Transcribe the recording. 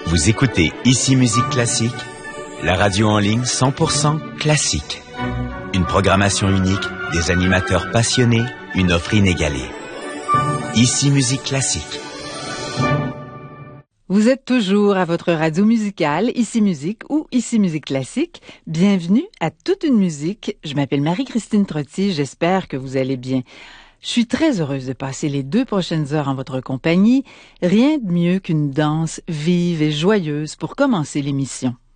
Vous écoutez Ici Musique Classique, la radio en ligne 100% classique. Une programmation unique, des animateurs passionnés, une offre inégalée. Ici Musique Classique. Vous êtes toujours à votre radio musicale, Ici Musique ou Ici Musique Classique. Bienvenue à Toute une musique. Je m'appelle Marie-Christine Trottier, j'espère que vous allez bien. Je suis très heureuse de passer les 2 prochaines heures en votre compagnie. Rien de mieux qu'une danse vive et joyeuse pour commencer l'émission.